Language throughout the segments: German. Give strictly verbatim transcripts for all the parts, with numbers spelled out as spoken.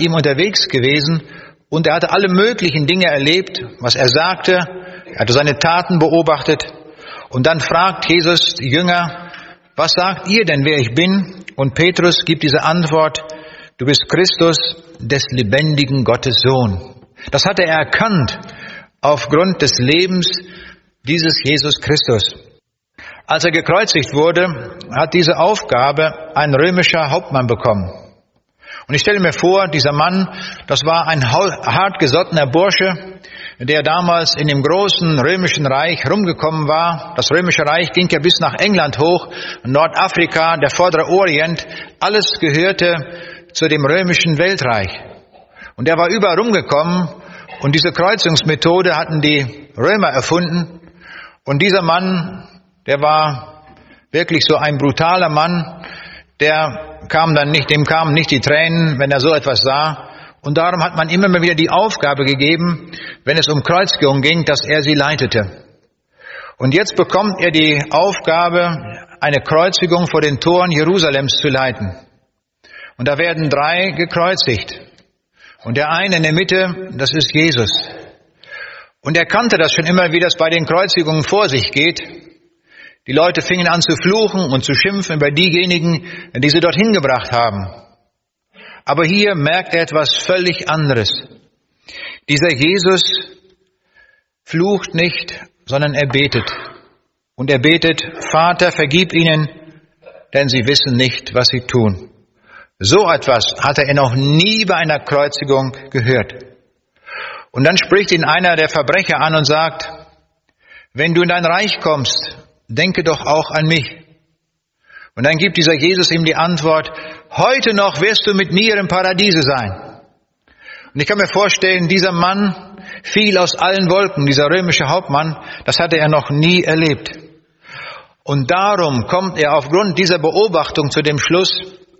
ihm unterwegs gewesen und er hatte alle möglichen Dinge erlebt, was er sagte. Er hatte seine Taten beobachtet. Und dann fragt Jesus die Jünger, was sagt ihr denn, wer ich bin? Und Petrus gibt diese Antwort, du bist Christus, des lebendigen Gottes Sohn. Das hatte er erkannt aufgrund des Lebens dieses Jesus Christus. Als er gekreuzigt wurde, hat diese Aufgabe ein römischer Hauptmann bekommen. Und ich stelle mir vor, dieser Mann, das war ein hartgesottener Bursche, der damals in dem großen römischen Reich rumgekommen war. Das römische Reich ging ja bis nach England hoch, Nordafrika, der vordere Orient, alles gehörte zu dem römischen Weltreich. Und er war überall rumgekommen und diese Kreuzungsmethode hatten die Römer erfunden. Und dieser Mann, der war wirklich so ein brutaler Mann, der kam dann nicht, dem kamen nicht die Tränen, wenn er so etwas sah. Und darum hat man immer mal wieder die Aufgabe gegeben, wenn es um Kreuzigung ging, dass er sie leitete. Und jetzt bekommt er die Aufgabe, eine Kreuzigung vor den Toren Jerusalems zu leiten. Und da werden drei gekreuzigt. Und der eine in der Mitte, das ist Jesus. Und er kannte das schon immer, wie das bei den Kreuzigungen vor sich geht. Die Leute fingen an zu fluchen und zu schimpfen über diejenigen, die sie dorthin gebracht haben. Aber hier merkt er etwas völlig anderes. Dieser Jesus flucht nicht, sondern er betet. Und er betet, Vater, vergib ihnen, denn sie wissen nicht, was sie tun. So etwas hatte er noch nie bei einer Kreuzigung gehört. Und dann spricht ihn einer der Verbrecher an und sagt, wenn du in dein Reich kommst, denke doch auch an mich. Und dann gibt dieser Jesus ihm die Antwort, heute noch wirst du mit mir im Paradiese sein. Und ich kann mir vorstellen, dieser Mann fiel aus allen Wolken, dieser römische Hauptmann, das hatte er noch nie erlebt. Und darum kommt er aufgrund dieser Beobachtung zu dem Schluss,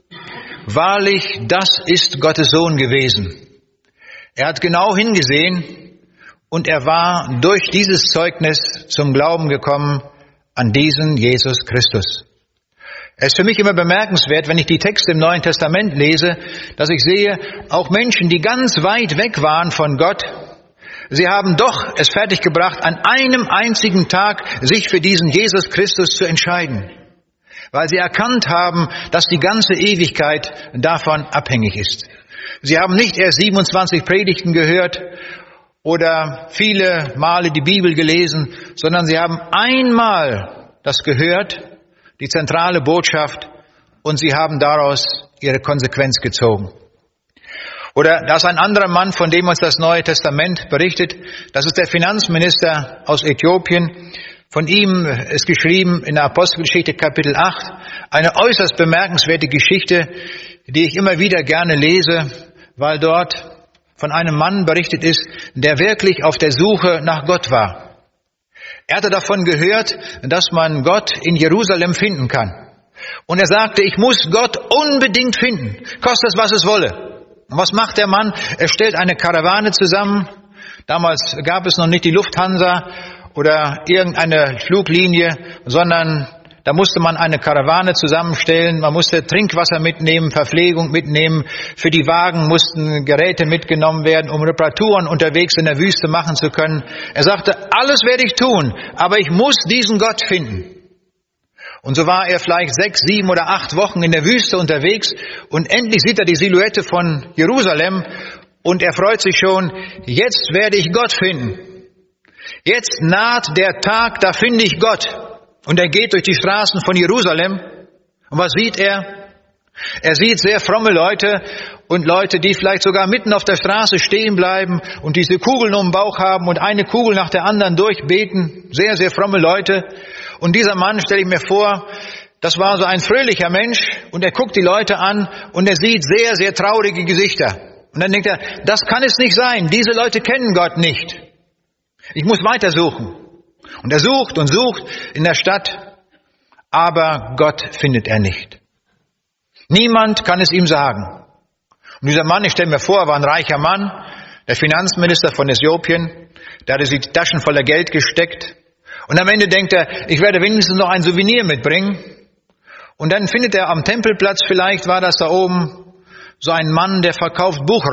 wahrlich, das ist Gottes Sohn gewesen. Er hat genau hingesehen und er war durch dieses Zeugnis zum Glauben gekommen an diesen Jesus Christus. Es ist für mich immer bemerkenswert, wenn ich die Texte im Neuen Testament lese, dass ich sehe, auch Menschen, die ganz weit weg waren von Gott, sie haben doch es fertiggebracht, an einem einzigen Tag sich für diesen Jesus Christus zu entscheiden, weil sie erkannt haben, dass die ganze Ewigkeit davon abhängig ist. Sie haben nicht erst siebenundzwanzig Predigten gehört oder viele Male die Bibel gelesen, sondern sie haben einmal das gehört, die zentrale Botschaft, und sie haben daraus ihre Konsequenz gezogen. Oder da ist ein anderer Mann, von dem uns das Neue Testament berichtet, das ist der Finanzminister aus Äthiopien. Von ihm ist geschrieben in der Apostelgeschichte Kapitel acht, eine äußerst bemerkenswerte Geschichte, die ich immer wieder gerne lese, weil dort von einem Mann berichtet ist, der wirklich auf der Suche nach Gott war. Er hatte davon gehört, dass man Gott in Jerusalem finden kann. Und er sagte, ich muss Gott unbedingt finden, koste es, was es wolle. Und was macht der Mann? Er stellt eine Karawane zusammen. Damals gab es noch nicht die Lufthansa oder irgendeine Fluglinie, sondern da musste man eine Karawane zusammenstellen, man musste Trinkwasser mitnehmen, Verpflegung mitnehmen, für die Wagen mussten Geräte mitgenommen werden, um Reparaturen unterwegs in der Wüste machen zu können. Er sagte, alles werde ich tun, aber ich muss diesen Gott finden. Und so war er vielleicht sechs, sieben oder acht Wochen in der Wüste unterwegs und endlich sieht er die Silhouette von Jerusalem und er freut sich schon, jetzt werde ich Gott finden. Jetzt naht der Tag, da finde ich Gott. Und er geht durch die Straßen von Jerusalem. Und was sieht er? Er sieht sehr fromme Leute und Leute, die vielleicht sogar mitten auf der Straße stehen bleiben und diese Kugeln um den Bauch haben und eine Kugel nach der anderen durchbeten. Sehr, sehr fromme Leute. Und dieser Mann, stelle ich mir vor, das war so ein fröhlicher Mensch und er guckt die Leute an und er sieht sehr, sehr traurige Gesichter. Und dann denkt er, das kann es nicht sein. Diese Leute kennen Gott nicht. Ich muss weitersuchen. Und er sucht und sucht in der Stadt, aber Gott findet er nicht. Niemand kann es ihm sagen. Und dieser Mann, ich stelle mir vor, war ein reicher Mann, der Finanzminister von Äthiopien, der hatte sich die Taschen voller Geld gesteckt. Und am Ende denkt er, ich werde wenigstens noch ein Souvenir mitbringen. Und dann findet er am Tempelplatz, vielleicht war das da oben, so ein Mann, der verkauft Buch.